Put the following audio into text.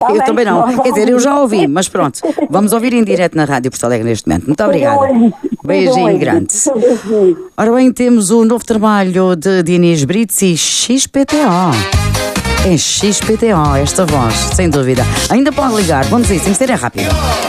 Eu bem, também não. não. Quer dizer, eu já ouvi, mas pronto. Vamos ouvir em direto na Rádio Porto Alegre neste momento. Muito obrigada. Beijinho grande. Ora bem, temos o novo trabalho de Inês Brits e XPTO. É XPTO, esta voz, sem dúvida. Ainda pode ligar, vamos dizer, tem que ser rápido.